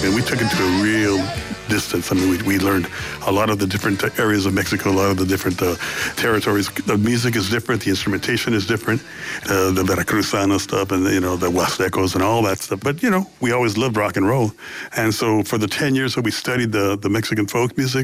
and we took it to a real distance. I mean, we learned a lot of the different areas of Mexico, a lot of the different territories. The music is different, the instrumentation is different, the Veracruzano stuff, and the Huastecos and all that stuff. But we always loved rock and roll, and so for the 10 years that we studied the Mexican folk music,